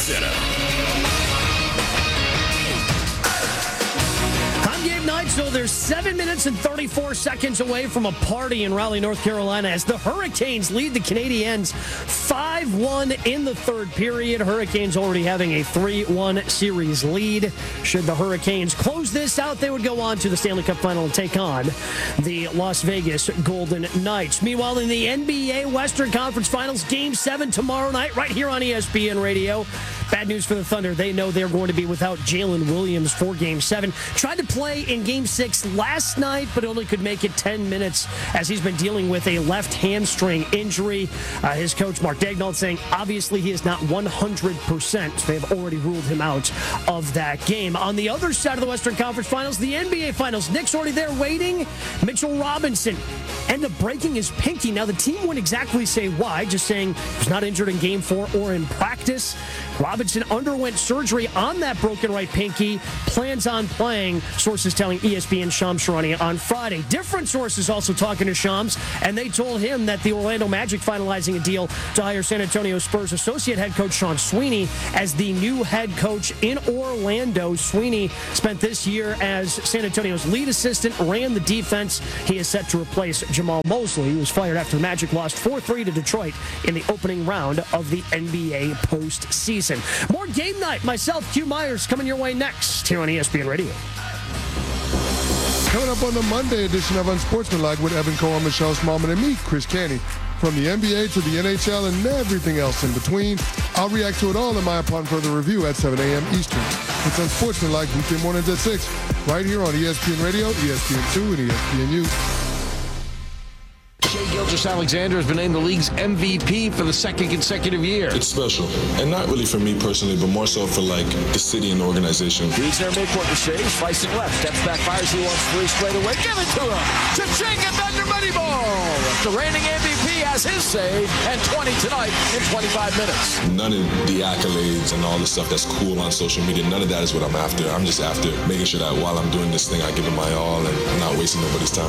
Center. I'm Gabe Neitzel. They're 7 minutes and 34 seconds away from a party in Raleigh, North Carolina, as the Hurricanes lead the Canadiens 5-1 in the third period. Hurricanes already having a 3-1 series lead. Should the Hurricanes close this out, they would go on to the Stanley Cup Final and take on the Las Vegas Golden Knights. Meanwhile, in the NBA Western Conference Finals, Game 7 tomorrow night, right here on ESPN Radio. Bad news for the Thunder. They know they're going to be without Jalen Williams for Game 7. Tried to play in Game 6 last night, but only could make it 10 minutes as he's been dealing with a left hamstring injury. His coach, Mark Daigneault, saying obviously he is not 100%. So they have already ruled him out of that game. On the other side of the Western Conference Finals, the NBA Finals. Nick's already there waiting. Mitchell Robinson ended up breaking his pinky. Now, the team wouldn't exactly say why, just saying he was not injured in Game 4 or in practice. Robinson underwent surgery on that broken right pinky, plans on playing, sources telling ESPN Shams Charania on Friday. Different sources also talking to Shams, and they told him that the Orlando Magic finalizing a deal to hire San Antonio Spurs associate head coach Sean Sweeney as the new head coach in Orlando. Sweeney spent this year as San Antonio's lead assistant, ran the defense. He is set to replace Jamal Mosley, who was fired after the Magic lost 4-3 to Detroit in the opening round of the NBA postseason. More game night. Myself, Q Myers, coming your way next here on ESPN Radio. Coming up on the Monday edition of Unsportsmanlike with Evan Cohen, Michelle Smallman, and me, Chris Canty. From the NBA to the NHL and everything else in between, I'll react to it all in my Upon Further Review at 7 a.m. Eastern. It's Unsportsmanlike weekday mornings at 6, right here on ESPN Radio, ESPN2, and ESPNU. Shai Gilgeous-Alexander has been named the league's MVP for the second consecutive year. It's special, and not really for me personally, but more so for like the city and the organization. He's their midcourt to Shai, slicing left, steps back, fires, he wants three straight away. Give it to him. Cha-ching and Thunder Money Ball. The reigning MVP has his say, and 20 tonight in 25 minutes. None of the accolades and all the stuff that's cool on social media, none of that is what I'm after. I'm just after making sure that while I'm doing this thing, I give it my all and I'm not wasting nobody's time.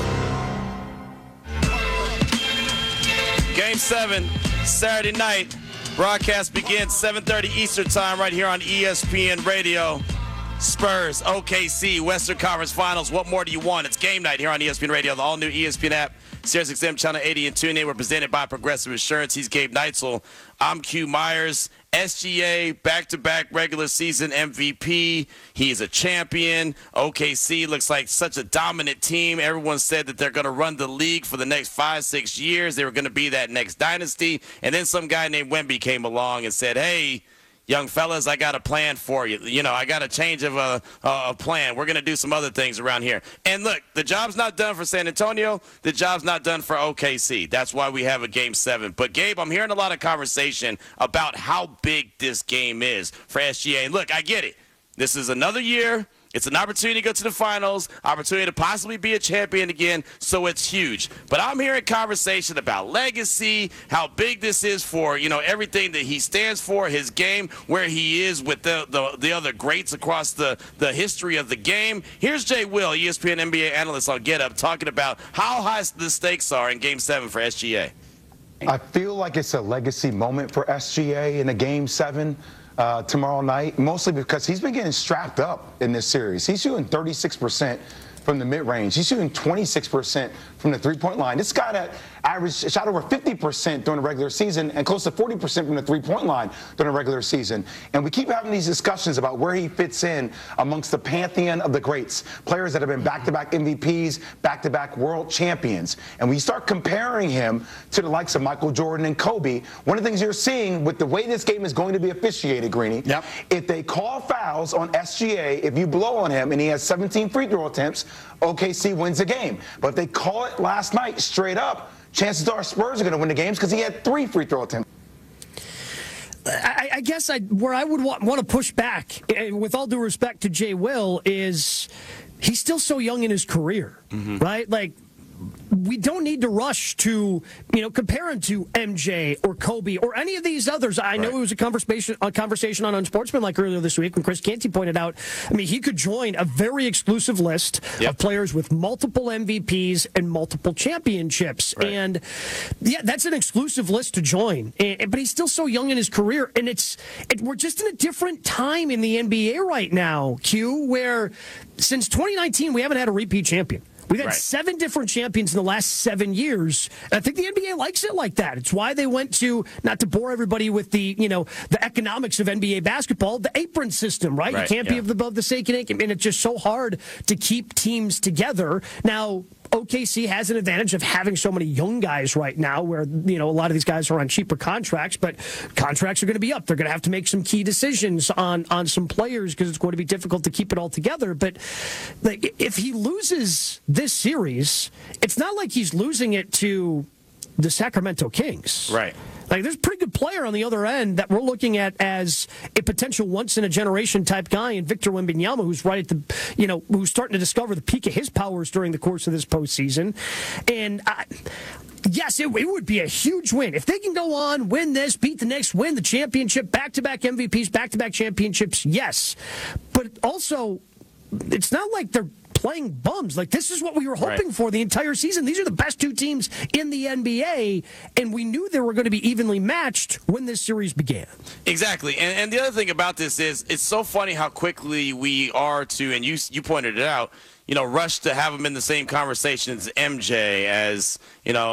Game 7, Saturday night. Broadcast begins 7:30 Eastern time right here on ESPN Radio. Spurs, OKC, Western Conference Finals. What more do you want? It's game night here on ESPN Radio, the all-new ESPN app, SiriusXM Channel 80 and TuneIn. We're presented by Progressive Insurance. He's Gabe Neitzel. I'm Q Myers. SGA, back-to-back regular season MVP. He is a champion. OKC looks like such a dominant team. Everyone said that they're going to run the league for the next 5-6 years. They were going to be that next dynasty. And then some guy named Wemby came along and said, hey, young fellas, I got a plan for you. You know, I got a change of a plan. We're going to do some other things around here. And look, the job's not done for San Antonio. The job's not done for OKC. That's why we have a Game 7. But, Gabe, I'm hearing a lot of conversation about how big this game is for SGA. And, look, I get it. This is another year. It's an opportunity to go to the finals, opportunity to possibly be a champion again, so it's huge. But I'm hearing conversation about legacy, how big this is for, you know, everything that he stands for, his game, where he is with the other greats across the history of the game. Here's Jay Will, ESPN NBA analyst on Get Up, talking about how high the stakes are in Game 7 for SGA. I feel like it's a legacy moment for SGA in a Game 7. Tomorrow night, mostly because he's been getting strapped up in this series. He's shooting 36% from the mid-range. He's shooting 26% from the three-point line. This guy that shot over 50% during the regular season and close to 40% from the three-point line during the regular season. And we keep having these discussions about where he fits in amongst the pantheon of the greats, players that have been back-to-back MVPs, back-to-back world champions. And we start comparing him to the likes of Michael Jordan and Kobe. One of the things you're seeing with the way this game is going to be officiated, Greeny, if they call fouls on SGA, if you blow on him and he has 17 free throw attempts, OKC wins the game. But if they call it last night straight up, chances are Spurs are going to win the games because he had 3 free throw attempts. I guess where I would want to push back, with all due respect to Jay Will, is he's still so young in his career, right? Like, we don't need to rush to, compare him to MJ or Kobe or any of these others. I know it was a conversation on Unsportsmanlike earlier this week when Chris Canty pointed out, he could join a very exclusive list of players with multiple MVPs and multiple championships. Right. And, that's an exclusive list to join. But he's still so young in his career. And we're just in a different time in the NBA right now, Q, where since 2019, we haven't had a repeat champion. We've had 7 different champions in the last 7 years. And I think the NBA likes it like that. It's why they went to, not to bore everybody with the, the economics of NBA basketball, the apron system, right? You can't be above the sake and it's just so hard to keep teams together. Now, OKC has an advantage of having so many young guys right now where, a lot of these guys are on cheaper contracts, but contracts are going to be up. They're going to have to make some key decisions on some players because it's going to be difficult to keep it all together. But if he loses this series, it's not like he's losing it to the Sacramento Kings. Right. There's a pretty good player on the other end that we're looking at as a potential once-in-a-generation type guy in Victor Wembanyama, who's right at the, who's starting to discover the peak of his powers during the course of this postseason. And yes, it would be a huge win. If they can go on, win this, beat the Knicks, win the championship, back-to-back MVPs, back-to-back championships, yes. But also, it's not like they're playing bums. This is what we were hoping for the entire season. These are the best 2 teams in the NBA, and we knew they were going to be evenly matched when this series began. Exactly. And the other thing about this is it's so funny how quickly we are to, and you pointed it out, rush to have them in the same conversation as MJ, as,